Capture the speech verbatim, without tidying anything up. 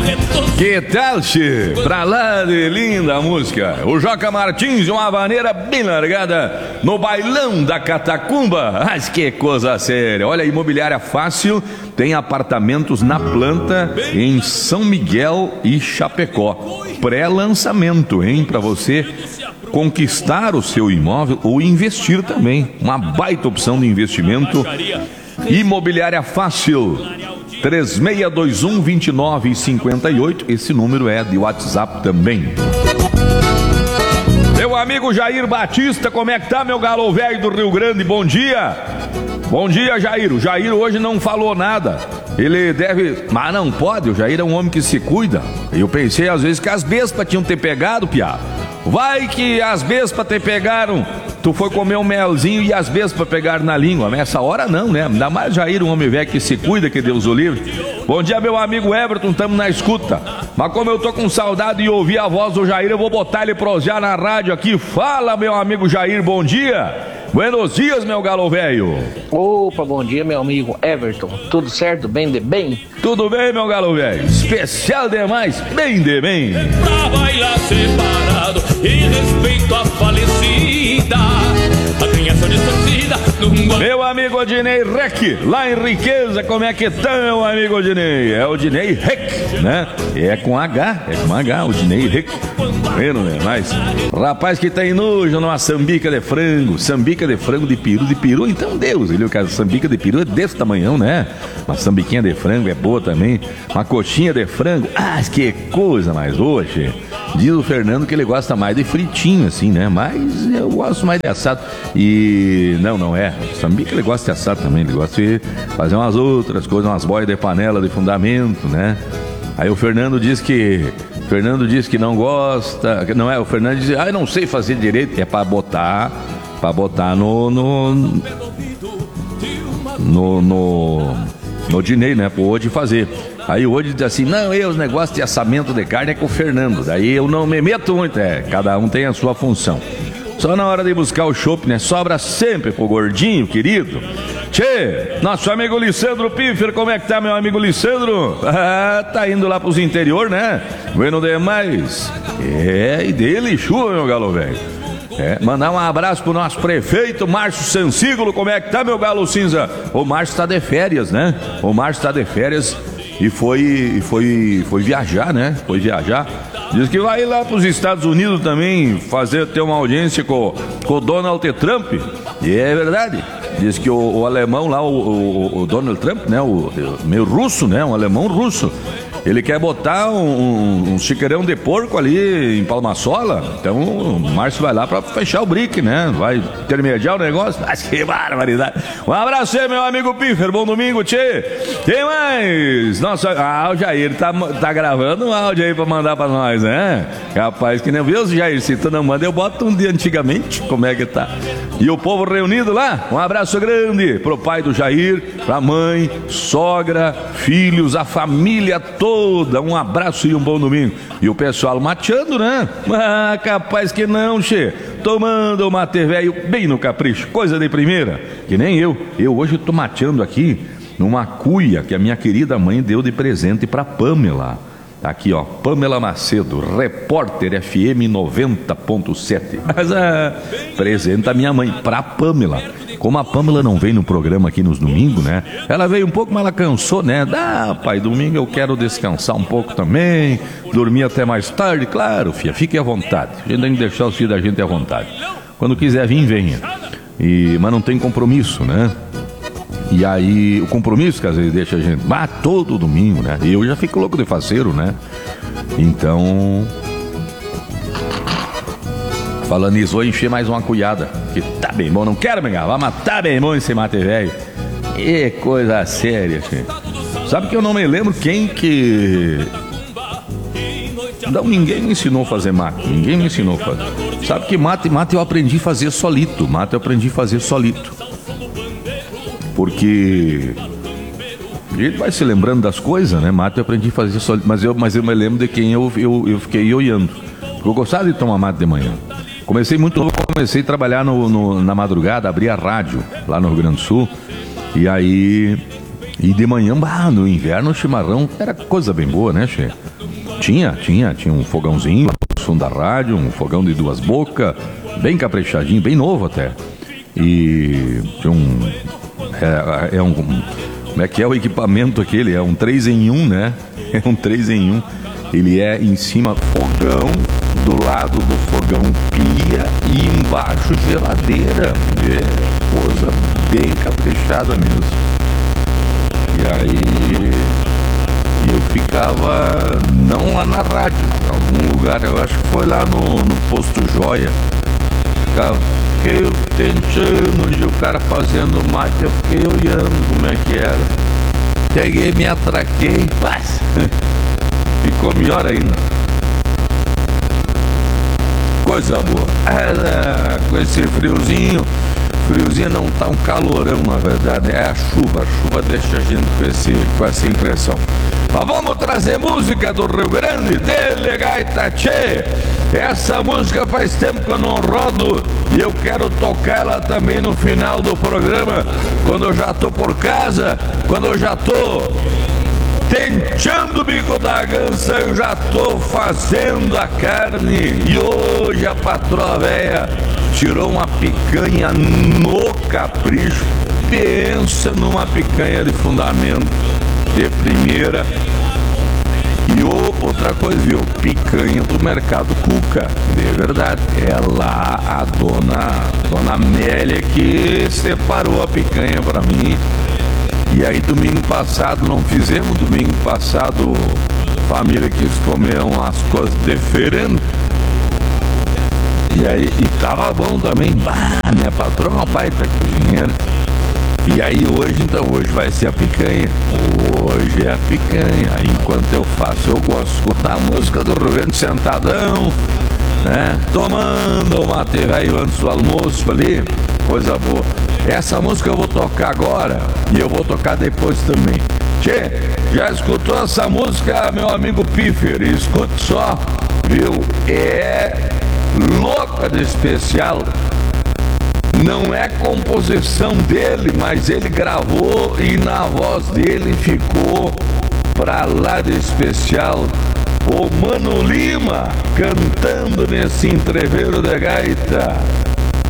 Que tal, che? Pra lá de linda a música. O Joca Martins de uma maneira bem largada no bailão da Catacumba. Mas que coisa séria. Olha, a Imobiliária Fácil tem apartamentos na planta em São Miguel e Chapecó. Pré-lançamento, hein? Pra você conquistar o seu imóvel ou investir também. Uma baita opção de investimento. Imobiliária Fácil. três seis dois um, dois nove cinco oito. Esse número é de WhatsApp também. Meu amigo Jair Batista, como é que tá, meu galo velho do Rio Grande? Bom dia. Bom dia, Jair. O Jair hoje não falou nada. Ele deve... Mas não pode, o Jair é um homem que se cuida. Eu pensei às vezes que as bestas tinham te pegado, piá. Vai que as bestas te pegaram. Tu foi comer um melzinho e as bestas pegaram na língua. Mas essa hora não, né? Ainda mais Jair, um homem velho que se cuida, que Deus o livre. Bom dia, meu amigo Everton, estamos na escuta. Mas como eu tô com saudade de ouvir a voz do Jair, eu vou botar ele prosear na rádio aqui. Fala, meu amigo Jair, bom dia. Buenos dias, meu galo velho. Opa, bom dia, meu amigo Everton. Tudo certo? Bem de bem? Tudo bem, meu galo velho. Especial demais, bem de bem. Pra bailar separado e respeito a falecida, a criança distorcida num... Meu amigo Odinei Rec, lá em Riqueza, como é que tá, meu amigo Odinei? É Odinei Rec, né? É com H, é com H, Odinei Rec. Vendo, né? Mas, rapaz que tem nojo numa sambica de frango, sambica de frango de peru, de peru, então Deus, ele, a sambica de peru é desse tamanhão, né? Uma sambiquinha de frango é boa também, uma coxinha de frango, ah, que coisa mais boa, che. Diz o Fernando que ele gosta mais de fritinho, assim, né? Mas eu gosto mais de assado. E não, não é. Sambica ele gosta de assado também, ele gosta de fazer umas outras coisas, umas boias de panela de fundamento, né? Aí o Fernando diz que Fernando diz que não gosta, não é, o Fernando diz, ah, eu não sei fazer direito, é para botar, para botar no no no no, no Dinei, né, pro Odi fazer. Aí o Odi diz assim, não, eu os negócios de assamento de carne é com o Fernando, daí eu não me meto muito, é, cada um tem a sua função. Só na hora de buscar o chopp, né, sobra sempre pro gordinho, querido. Tchê, nosso amigo Licandro Piffer, como é que tá, meu amigo Licandro? Ah, tá indo lá pros interior, né? Bueno demais. É, e dele chuva, meu galo velho. É, mandar um abraço pro nosso prefeito, Márcio Sansígulo, como é que tá, meu galo cinza? O Márcio tá de férias, né? O Márcio tá de férias e foi, foi, foi viajar, né? Foi viajar. Diz que vai lá para os Estados Unidos também fazer, ter uma audiência com, com o Donald Trump. E é verdade. Diz que o, o alemão lá, o, o, o Donald Trump, né? O, meio russo, né? Um alemão russo. Ele quer botar um, um, um chiqueirão de porco ali em Palmasola. Então o Márcio vai lá para fechar o brick, né? Vai intermediar o negócio. Mas que barbaridade. Um abraço aí, meu amigo Piffer. Bom domingo, tchê. Tem mais? Nossa, ah, o Jair tá, tá gravando um áudio aí para mandar para nós, né? Capaz que nem viu, Jair. Se tu não manda, eu boto um dia antigamente. Como é que tá? E o povo reunido lá. Um abraço grande pro pai do Jair, pra mãe, sogra, filhos, a família toda. Um abraço e um bom domingo. E o pessoal mateando, né? Ah, capaz que não, che. Tomando o mate velho bem no capricho. Coisa de primeira. Que nem eu. Eu hoje tô mateando aqui numa cuia que a minha querida mãe deu de presente pra Pamela. Tá aqui, ó. Pamela Macedo, repórter F M noventa ponto sete. Mas ah, presenta a minha mãe pra Pamela. Como a Pamela não vem no programa aqui nos domingos, né? Ela veio um pouco, mas ela cansou, né? Ah, pai, domingo eu quero descansar um pouco também, dormir até mais tarde. Claro, filha, fique à vontade. A gente tem que deixar os filhos da gente à vontade. Quando quiser vir, venha. E, mas não tem compromisso, né? E aí, o compromisso que às vezes deixa a gente... Ah, todo domingo, né? E eu já fico louco de faceiro, né? Então... Falando nisso, vou encher mais uma cuiada. Que tá bem bom, não quero pegar, vai matar bem bom esse mate velho. Que coisa séria, filho. Sabe que eu não me lembro quem que... Não, ninguém me ensinou a fazer mate. Ninguém me ensinou a fazer. Sabe que mate, mate eu aprendi a fazer solito. Mate eu aprendi a fazer solito. Porque... A gente vai se lembrando das coisas, né? Mate eu aprendi a fazer solito. Mas eu, mas eu me lembro de quem eu, eu, eu fiquei olhando. Porque eu gostava de tomar mate de manhã. Comecei muito novo, comecei a trabalhar no, no, na madrugada, abri a rádio lá no Rio Grande do Sul. E aí E de manhã, bah, no inverno, o chimarrão era coisa bem boa, né, Che? Tinha, tinha, tinha um fogãozinho, um som da rádio, um fogão de duas bocas, bem caprichadinho, bem novo até. E tinha um... É, é um... Como é que é o equipamento aquele? É um três em um, né? É um três em um. Ele é em cima fogão, do lado do fogão pia e embaixo geladeira. É coisa bem caprichada mesmo. E aí eu ficava, não lá na rádio, em algum lugar, eu acho que foi lá no, no Posto Joia. Ficava eu tentando, e o cara fazendo mate, eu fiquei olhando como é que era. Peguei, me atraquei, mas ficou melhor ainda. Coisa boa. Era, com esse friozinho, friozinho não tá um calorão, na verdade, é a chuva. A chuva deixa a gente com, esse, com essa impressão. Mas vamos trazer música do Rio Grande, dele, gaita, tchê. Essa música faz tempo que eu não rodo e eu quero tocar ela também no final do programa, quando eu já tô por casa, quando eu já tô tenteando o bico da gança, eu já tô fazendo a carne. E hoje a patroa véia tirou uma picanha no capricho. Pensa numa picanha de fundamento, de primeira. E outra coisa, viu? Picanha do Mercado Cuca, de verdade. É lá a dona, dona Amélia que separou a picanha pra mim. E aí domingo passado, não fizemos, domingo passado a família quis comer umas coisas diferentes. E aí, e tava bom também. Bah, minha patroa é uma baita cozinheira. E aí hoje, então, hoje vai ser a picanha. Hoje é a picanha. Enquanto eu faço, eu gosto de escutar a música do Rio Grande sentadão, né? Tomando o mate velho antes do almoço ali. Coisa boa. Essa música eu vou tocar agora e eu vou tocar depois também. Tchê, já escutou essa música, meu amigo Piffer? Escute só, viu? É louca de especial. Não é composição dele, mas ele gravou e na voz dele ficou pra lá de especial. O Mano Lima cantando nesse entreveiro de gaita.